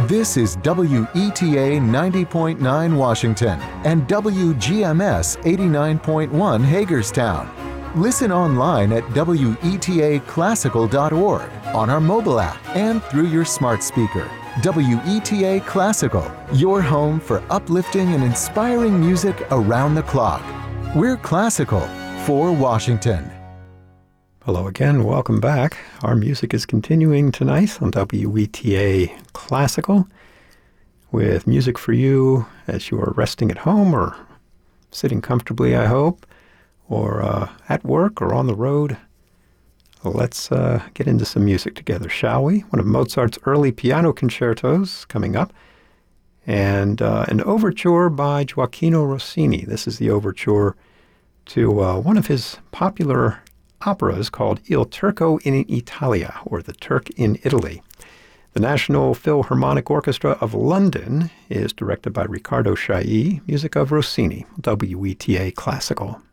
This is WETA 90.9 Washington and WGMS 89.1 Hagerstown. Listen online at WETAclassical.org, on our mobile app, and through your smart speaker. WETA Classical, your home for uplifting and inspiring music around the clock. We're classical for Washington. Hello again, welcome back. Our music is continuing tonight on WETA Classical with music for you as you are resting at home or sitting comfortably, I hope, or at work or on the road. Let's get into some music together, shall we? One of Mozart's early piano concertos coming up, and an overture by Gioachino Rossini. This is the overture to one of his popular operas called Il Turco in Italia, or The Turk in Italy. The National Philharmonic Orchestra of London is directed by Riccardo Chailly, music of Rossini, WETA Classical.